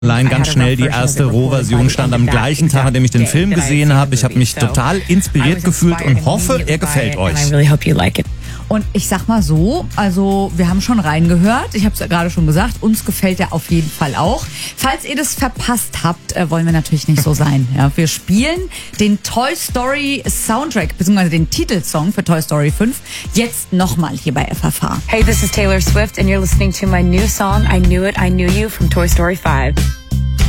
Allein ganz schnell, die erste Rohversion stand am gleichen Tag, an dem ich den Film gesehen habe. Ich habe mich total inspiriert gefühlt und hoffe, er gefällt euch. Und ich sag mal so, also wir haben schon reingehört. Ich habe es ja gerade schon gesagt, uns gefällt er auf jeden Fall auch. Falls ihr das verpasst habt, wollen wir natürlich nicht so sein. Ja, wir spielen den Toy Story Soundtrack, beziehungsweise den Titelsong für Toy Story 5, jetzt nochmal hier bei FFH. Hey, this is Taylor Swift and you're listening to my new song, I Knew It, I Knew You from Toy Story 5.